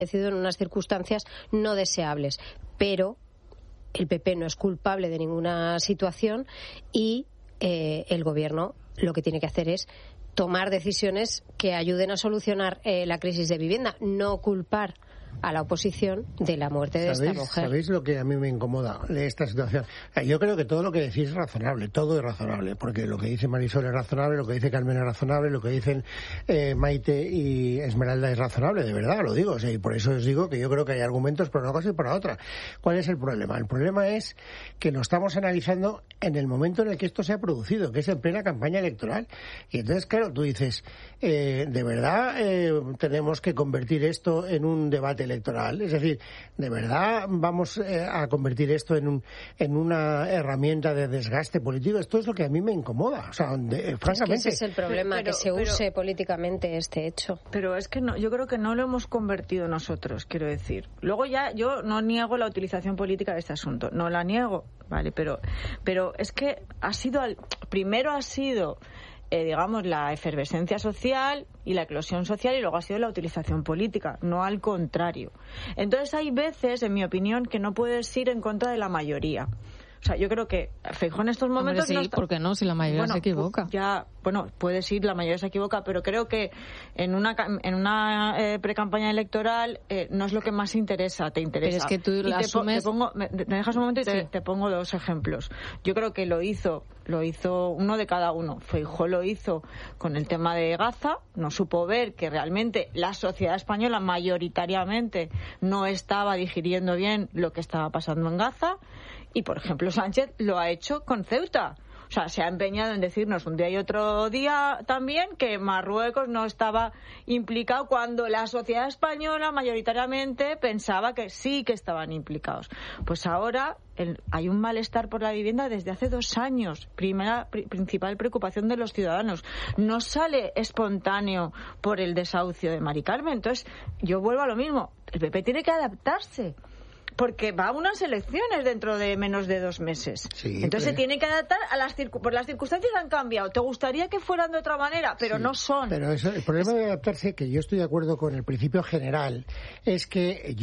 fallecido en unas circunstancias no deseables, pero el PP no es culpable de ninguna situación y el Gobierno lo que tiene que hacer es tomar decisiones que ayuden a solucionar la crisis de vivienda, no culpar a la oposición de la muerte de esta mujer. ¿Sabéis lo que a mí me incomoda de esta situación? Yo creo que todo lo que decís es razonable, todo es razonable, porque lo que dice Marisol es razonable, lo que dice Carmen es razonable, lo que dicen Maite y Esmeralda es razonable, de verdad, lo digo. O sea, y por eso os digo que yo creo que hay argumentos para una cosa y para otra. ¿Cuál es el problema? El problema es que lo estamos analizando en el momento en el que esto se ha producido, que es en plena campaña electoral. Y entonces, claro, tú dices, ¿de verdad tenemos que convertir esto en un debate electoral? Es decir, ¿de verdad vamos a convertir esto en una herramienta de desgaste político? Esto es lo que a mí me incomoda. O sea, francamente. Es que ese es el problema, que se use políticamente este hecho. Pero es que no, yo creo que no lo hemos convertido nosotros, quiero decir. Luego ya, yo no niego la utilización política de este asunto, no la niego, vale, pero es que primero ha sido digamos, la efervescencia social y la eclosión social, y luego ha sido la utilización política, no al contrario. Entonces hay veces, en mi opinión, que no puedes ir en contra de la mayoría. O sea, yo creo que Feijóo en estos momentos... Hombre, sí, ¿por qué no? Si la mayoría se equivoca. Puede ser, la mayoría se equivoca, pero creo que en una precampaña electoral no es lo que más interesa, te interesa. Pero es que tú lo asumes... ¿Me dejas un momento? Y te pongo dos ejemplos. Yo creo que lo hizo uno de cada uno. Feijóo lo hizo con el tema de Gaza, no supo ver que realmente la sociedad española mayoritariamente no estaba digiriendo bien lo que estaba pasando en Gaza. Y, por ejemplo, Sánchez lo ha hecho con Ceuta. O sea, se ha empeñado en decirnos un día y otro día también que Marruecos no estaba implicado cuando la sociedad española mayoritariamente pensaba que sí que estaban implicados. Pues ahora hay un malestar por la vivienda desde hace 2 años. Principal preocupación de los ciudadanos. No sale espontáneo por el desahucio de Mari Carmen. Entonces, yo vuelvo a lo mismo. El PP tiene que adaptarse, porque va a unas elecciones dentro de menos de 2 meses. Sí, entonces se tiene que adaptar a las circunstancias han cambiado. Te gustaría que fueran de otra manera, pero sí, no son. Pero el problema de adaptarse, que yo estoy de acuerdo con el principio general, es que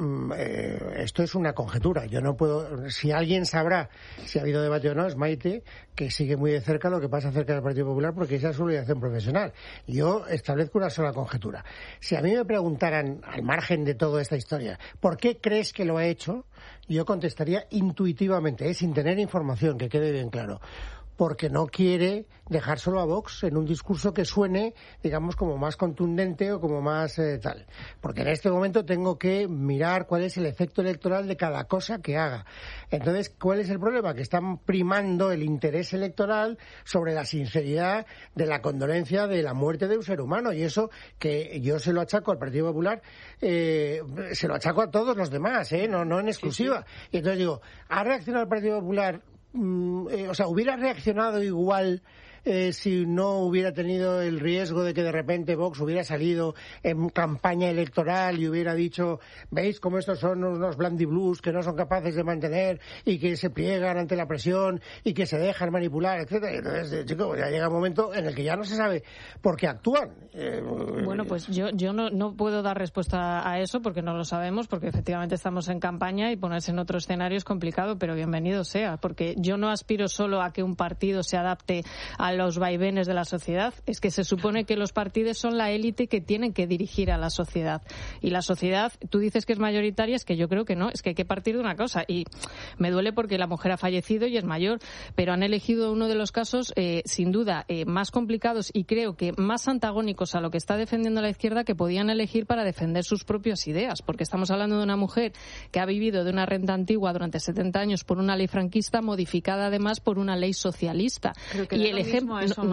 esto es una conjetura. Yo no puedo, si alguien sabrá si ha habido debate o no, es Maite, que sigue muy de cerca lo que pasa acerca del Partido Popular, porque esa es su obligación profesional. Yo establezco una sola conjetura. Si a mí me preguntaran, al margen de toda esta historia, ¿por qué crees que lo ha hecho? Yo contestaría intuitivamente, sin tener información, que quede bien claro, porque no quiere dejar solo a Vox en un discurso que suene, digamos, como más contundente o como más tal. Porque en este momento tengo que mirar cuál es el efecto electoral de cada cosa que haga. Entonces, ¿cuál es el problema? Que están primando el interés electoral sobre la sinceridad de la condolencia de la muerte de un ser humano. Y eso, que yo se lo achaco al Partido Popular, se lo achaco a todos los demás, no en exclusiva. Sí. Y entonces digo, ¿ha reaccionado el Partido Popular? ¿Hubiera reaccionado igual si no hubiera tenido el riesgo de que de repente Vox hubiera salido en campaña electoral y hubiera dicho, veis cómo estos son unos blandiblues que no son capaces de mantener y que se pliegan ante la presión y que se dejan manipular, etcétera? Entonces, chicos, ya llega un momento en el que ya no se sabe por qué actúan. Bueno, pues yo no puedo dar respuesta a eso porque no lo sabemos, porque efectivamente estamos en campaña y ponerse en otro escenario es complicado, pero bienvenido sea, porque yo no aspiro solo a que un partido se adapte a los vaivenes de la sociedad. Es que se supone que los partidos son la élite que tienen que dirigir a la sociedad. Y la sociedad, tú dices que es mayoritaria, es que yo creo que no, es que hay que partir de una cosa. Y me duele porque la mujer ha fallecido y es mayor, pero han elegido uno de los casos, sin duda, más complicados y creo que más antagónicos a lo que está defendiendo la izquierda que podían elegir para defender sus propias ideas. Porque estamos hablando de una mujer que ha vivido de una renta antigua durante 70 años por una ley franquista, modificada además por una ley socialista. Y el ejemplo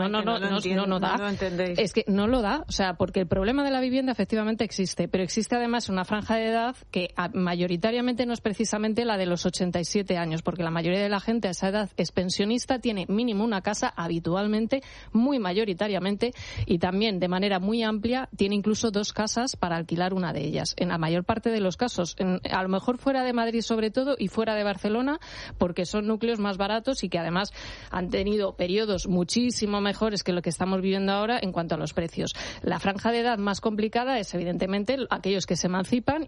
no da. Es que no lo da, o sea, porque el problema de la vivienda efectivamente existe, pero existe además una franja de edad que mayoritariamente no es precisamente la de los 87 años, porque la mayoría de la gente a esa edad es pensionista, tiene mínimo una casa habitualmente, muy mayoritariamente, y también de manera muy amplia tiene incluso 2 casas para alquilar una de ellas. En la mayor parte de los casos, a lo mejor fuera de Madrid sobre todo y fuera de Barcelona, porque son núcleos más baratos y que además han tenido periodos muchísimo muchísimo mejores que lo que estamos viviendo ahora en cuanto a los precios. La franja de edad más complicada es, evidentemente, aquellos que se emancipan